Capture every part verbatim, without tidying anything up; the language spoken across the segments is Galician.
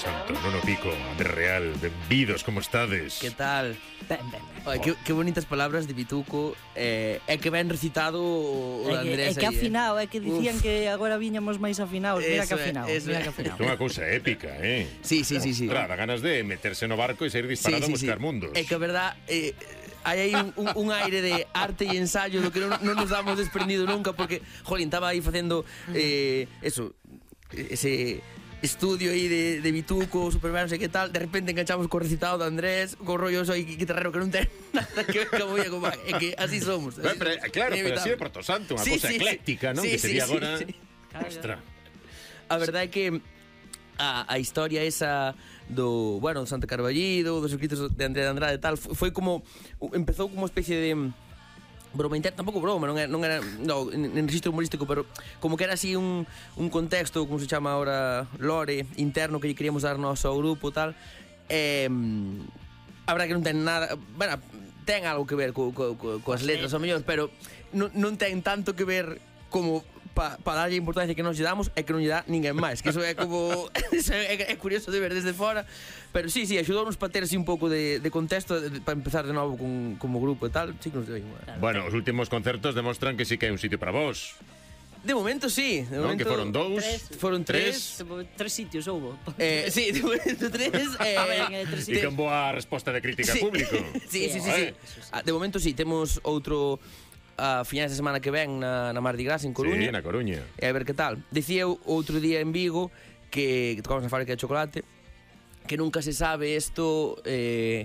Santo, non o pico, Andrés Real, benvidos, como estades? Que tal? Ben, ben, ben. Oye, que, que bonitas palabras de Bituco. eh, É que ben recitado o, o É que, Andrés é que aí, eh. afinado, é que dicían Uf. que agora viñamos máis afinados. Mira Eso que é, afinado, eso mira é. que afinado. É unha cousa épica, eh? Sí, sí, sí, sí. Ostras, da ganas de meterse no barco e sair Sí, disparado sí, a sí. buscar mundos. É que a verdad eh, hai aí un, un, un aire de arte e ensayo do que non, non nos damos desprendido nunca, porque, jolín, estaba aí facendo eh, eso, ese estudio aí de, de Bituco, Superman, non sei que tal. De repente enganchamos co recitado de Andrés, co rollo soy guitarrero que non ten nada que ver como ia como é que así somos, así Eh, pero, somos. claro, pero así de Inevitable. Porto Santo, unha Sí, cousa sí, sí. ecléctica, non? Sí, Que sí, sería sí, agora... sí. Ostras. A verdade é que a, a historia esa do, bueno, do Santa Carballido, dos escritos de André de Andrade e tal, foi como, empezou como uma especie de broma interna, tampouco broma, non era, non era no, en, en registro humorístico, pero como que era así un, un contexto, como se chama ahora, lore interno que lle queríamos dar noso ao grupo e tal. Eh, a verdade que non ten nada, bueno, ten algo que ver co, co, co, coas letras, ao mellor, pero non, non ten tanto que ver como para pa darlle a importancia que nos lle damos e que non lle dá ninguén máis, que iso é como iso é, é curioso de ver desde fora, pero sí, sí, axudounos para ter así un pouco de, de contexto para empezar de novo con, como grupo e tal, sí que nos deu igual. Bueno, os últimos concertos demostran que sí que hai un sitio para vos, De momento sí, de non? momento Que foron dous, Tres. foron tres, Tres sitios houbo. eh, sí, de momento tres, eh, A ver, eh, tres e sitios. con boa resposta de crítica público. Sí, sí, sí, sí. Joder. Ah, de momento sí, temos outro a finais de semana que ven na, na Mardi Gras en Coruña. Sí, na Coruña. E a ver que tal. Dicía eu outro día en Vigo que, que tocamos na fábrica de chocolate, que nunca se sabe isto, eh,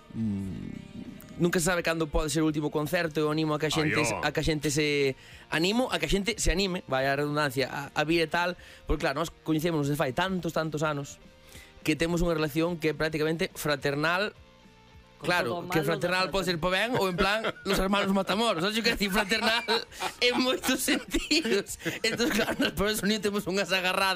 mm, nunca se sabe cando pode ser o último concerto. Eu animo a que a xente, Ai, oh. a que a xente se animo a que a xente se anime, vai a redundancia, a, a vir e tal, porque claro, nós coñecémonos de fai tantos, tantos anos que temos unha relación que é prácticamente fraternal. Con Claro, todo que malo fraternal da pode ser po ben ou en plan los hermanos Matamoros, sabes o que decir fraternal en moitos sentidos. Entón, claro, nós por eso unido temos unhas agarradas